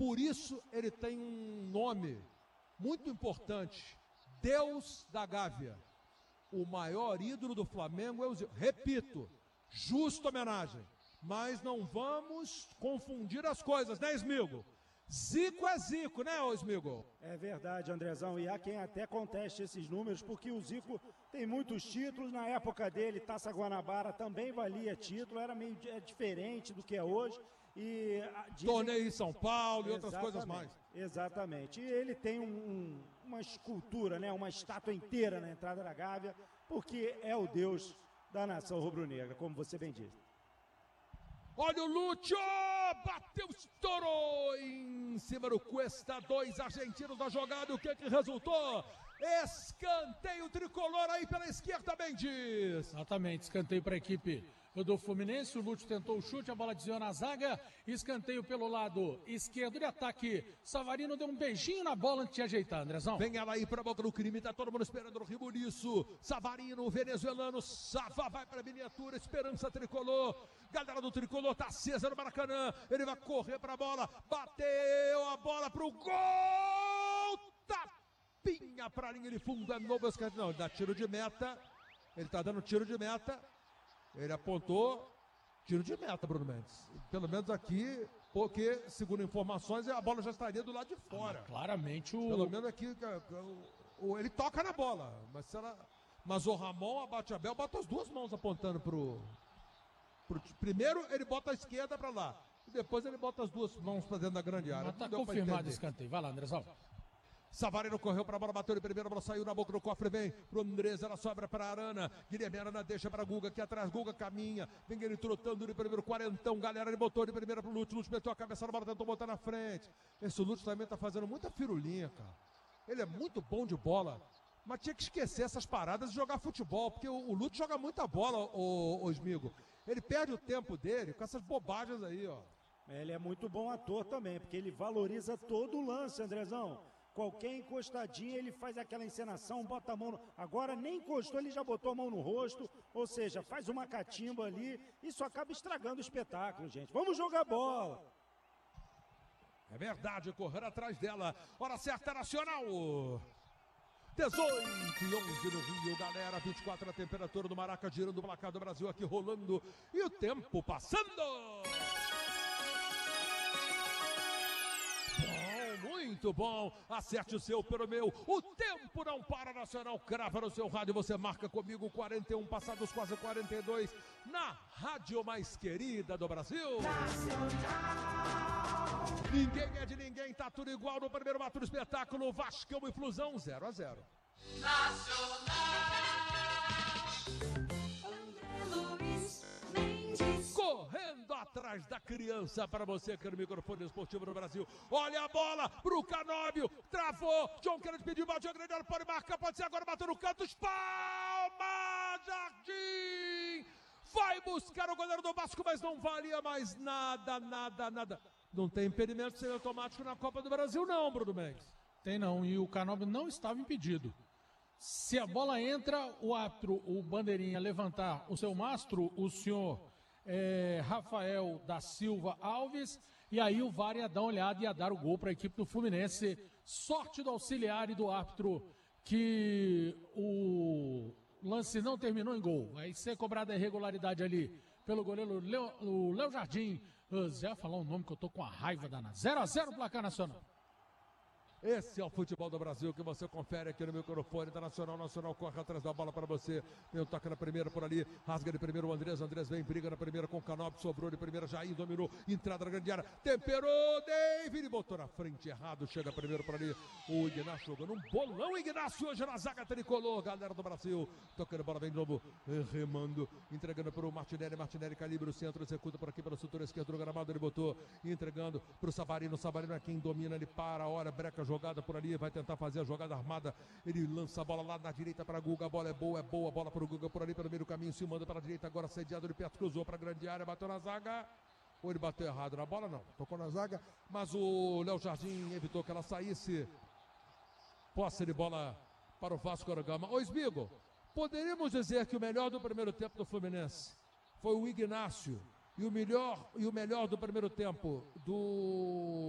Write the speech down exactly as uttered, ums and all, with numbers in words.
Por isso ele tem um nome muito importante, Deus da Gávea. O maior ídolo do Flamengo é o Zico. Repito, justa homenagem, mas não vamos confundir as coisas, né, Smigo? Zico é Zico, né, Smigo? É verdade, Andrezão, e há quem até conteste esses números, porque o Zico tem muitos títulos. Na época dele, Taça Guanabara também valia título, era meio é diferente do que é hoje. E dizem... Torneio em São Paulo e outras coisas mais. Exatamente, e ele tem um, um, uma escultura, né, uma estátua inteira na entrada da Gávea, porque é o Deus da nação rubro-negra, como você bem disse. Olha o Lúcio, bateu, estourou em cima do Cuesta, dois argentinos na jogada, o que que resultou? Escanteio tricolor aí pela esquerda, Mendes. Exatamente, escanteio para a equipe do Fluminense, o Lúcio tentou o chute, a bola desviou na zaga, escanteio pelo lado esquerdo de ataque, Savarino deu um beijinho na bola antes de ajeitar, Andrezão. Vem ela aí pra boca do crime, tá todo mundo esperando o Ribuliço, Savarino, venezuelano, Sava vai pra miniatura, esperança tricolor, galera do tricolor tá acesa no Maracanã, ele vai correr pra bola, bateu a bola pro gol, tapinha pra linha de fundo, é novo escanteio, não, ele dá tiro de meta, ele tá dando tiro de meta. Ele apontou tiro de meta, Bruno Mendes. Pelo menos aqui, porque, segundo informações, a bola já estaria do lado de fora. Ah, claramente o... Pelo menos aqui, ele toca na bola. Mas, se ela... mas o Ramon, abate a Bel, bota as duas mãos apontando pro... pro... Primeiro ele bota a esquerda pra lá. E depois ele bota as duas mãos pra dentro da grande área. Mas tá confirmado o escanteio. Vai lá, Andrezão. Savarino correu para a bola, bateu de primeira, a bola saiu na boca do cofre, vem pro Andrés, ela sobra para Arana, Guilherme Arana deixa para Guga, aqui atrás, Guga caminha, vem ele trotando de primeiro, quarentão, galera, ele botou de primeira pro Lúcio, Lúcio meteu a cabeça na bola, tentou botar na frente, esse Lúcio também tá fazendo muita firulinha, cara, ele é muito bom de bola, mas tinha que esquecer essas paradas e jogar futebol, porque o, o Lúcio joga muita bola, o, o Smigo, ele perde o tempo dele com essas bobagens aí, ó. Ele é muito bom ator também, porque ele valoriza todo o lance, Andrezão. Qualquer encostadinha, ele faz aquela encenação, bota a mão... No... Agora nem encostou, ele já botou a mão no rosto, ou seja, faz uma catimba ali. Isso acaba estragando o espetáculo, gente. Vamos jogar bola! É verdade, correr atrás dela. Hora certa, Nacional! dezoito e onze no Rio, galera. vinte e quatro a temperatura do Maraca, girando o placar do Brasil aqui rolando. E o tempo passando! Muito bom, acerte o seu pelo meu, o tempo não para, Nacional, crava no seu rádio, você marca comigo, quarenta e um passados quase quarenta e dois, na rádio mais querida do Brasil. Nacional. Ninguém é de ninguém, tá tudo igual no primeiro ato do espetáculo, Vascão e Flusão, zero a zero. Nacional. Correndo atrás da criança para você que é no microfone esportivo no Brasil. Olha a bola pro Canóbio, travou, John Kennedy pediu mal, John Kennedy pode marcar, pode ser agora, bateu no canto, Palma, Jardim, vai buscar o goleiro do Vasco, mas não valia mais nada, nada, nada. Não tem impedimento semiautomático na Copa do Brasil não, Bruno Mendes. Tem não, e o Canóbio não estava impedido. Se a bola entra, o árbitro, o bandeirinha levantar o seu mastro, o senhor... É, Rafael da Silva Alves, e aí o V A R ia dar uma olhada e ia dar o gol para a equipe do Fluminense. Sorte do auxiliar e do árbitro que o lance não terminou em gol. Aí ser cobrada a irregularidade ali pelo goleiro Leo, o Léo Jardim. Eu já falar um nome que eu tô com a raiva danada. zero a zero placar nacional. Esse é o futebol do Brasil que você confere aqui no microfone da Nacional. Nacional corre atrás da bola para você. Tem um toque na primeira por ali. Rasga de primeiro o Andrés. Andrés vem, briga na primeira com o Canóbio. Sobrou de primeira. Jair dominou. Entrada na grande área. Temperou. David botou na frente errado. Chega primeiro por ali. O Ignacio jogando um bolão. Ignacio hoje na zaga tricolor. Galera do Brasil. Tocando bola. Vem de novo. Remando. Entregando para o Martinelli. Martinelli calibra o centro. Executa por aqui pelo setor esquerdo do gramado. Ele botou. Entregando para o Savarino. Savarino é quem domina. Ele para a hora. Breca jogada por ali, vai tentar fazer a jogada armada, ele lança a bola lá na direita para Guga, a bola é boa, é boa, a bola para o Guga por ali, pelo meio do caminho, se manda para a direita, agora sediado de perto, cruzou para a grande área, bateu na zaga, ou ele bateu errado na bola, não, tocou na zaga, mas o Léo Jardim evitou que ela saísse, posse de bola para o Vasco da Gama. Ô Smigo, poderíamos dizer que o melhor do primeiro tempo do Fluminense foi o Ignacio, e o melhor, e o melhor do primeiro tempo do